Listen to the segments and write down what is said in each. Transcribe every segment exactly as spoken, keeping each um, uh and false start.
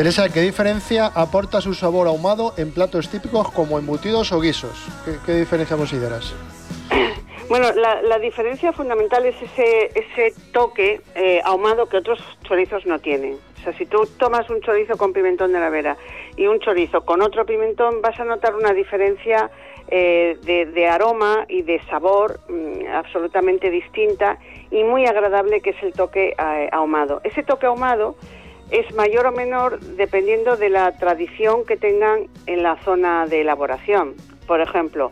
Teresa, ¿qué diferencia aporta su sabor ahumado en platos típicos como embutidos o guisos? ¿Qué, qué diferencia consideras? Bueno, la, la diferencia fundamental es ese, ese toque eh, ahumado que otros chorizos no tienen. O sea, si tú tomas un chorizo con pimentón de la Vera y un chorizo con otro pimentón, vas a notar una diferencia eh, de, de aroma y de sabor mmm, absolutamente distinta y muy agradable, que es el toque eh, ahumado. Ese toque ahumado es mayor o menor dependiendo de la tradición que tengan en la zona de elaboración. Por ejemplo,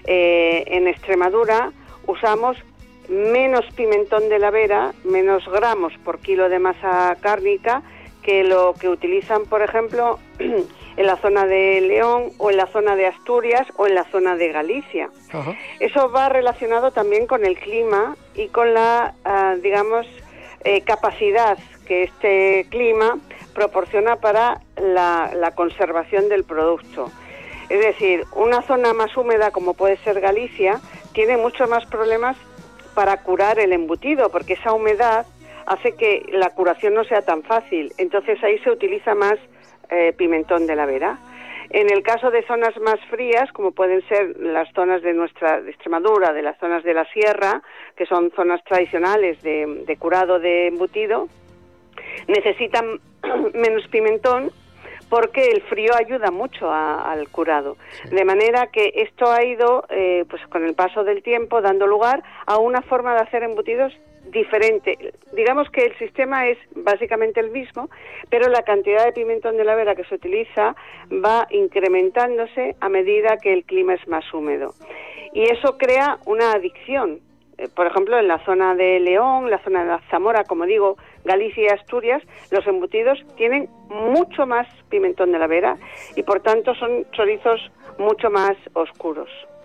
eh, en Extremadura usamos menos pimentón de la Vera, menos gramos por kilo de masa cárnica que lo que utilizan, por ejemplo, en la zona de León o en la zona de Asturias o en la zona de Galicia. Uh-huh. Eso va relacionado también con el clima y con la, uh, digamos, eh, capacidad que este clima proporciona para la, la conservación del producto. Es decir, una zona más húmeda como puede ser Galicia tiene muchos más problemas para curar el embutido, porque esa humedad hace que la curación no sea tan fácil. Entonces ahí se utiliza más eh, pimentón de la Vera. En el caso de zonas más frías, como pueden ser las zonas de nuestra de Extremadura, de las zonas de la sierra, que son zonas tradicionales de, de curado de embutido, necesitan menos pimentón porque el frío ayuda mucho a, al curado. Sí. De manera que esto ha ido, eh, pues con el paso del tiempo, dando lugar a una forma de hacer embutidos diferente. Digamos que el sistema es básicamente el mismo, pero la cantidad de pimentón de la Vera que se utiliza va incrementándose a medida que el clima es más húmedo. Y eso crea una adicción. Por ejemplo, en la zona de León, la zona de Zamora, como digo, Galicia y Asturias, los embutidos tienen mucho más pimentón de la Vera y por tanto son chorizos mucho más oscuros.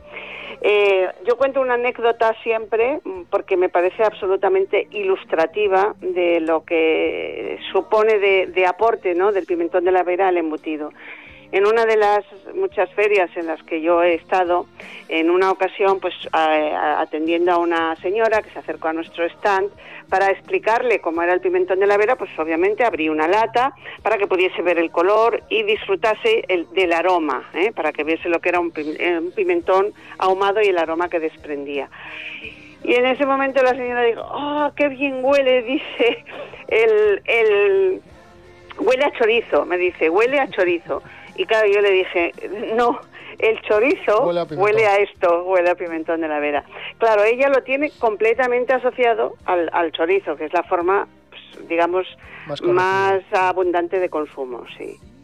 Eh, yo cuento una anécdota siempre porque me parece absolutamente ilustrativa de lo que supone de, de aporte, ¿no?, del pimentón de la Vera al embutido. En una de las muchas ferias en las que yo he estado, en una ocasión, pues a, a, atendiendo a una señora que se acercó a nuestro stand para explicarle cómo era el pimentón de la Vera, pues obviamente abrí una lata para que pudiese ver el color y disfrutase el, del aroma, ¿eh? Para que viese lo que era un, un pimentón ahumado y el aroma que desprendía. Y en ese momento la señora dijo, ¡oh, qué bien huele! Dice, el, el huele a chorizo, me dice, huele a chorizo. Y claro, yo le dije, no, el chorizo huele a, huele a esto, huele a pimentón de la Vera. Claro, ella lo tiene completamente asociado al, al chorizo, que es la forma, pues, digamos, más, más abundante de consumo, sí.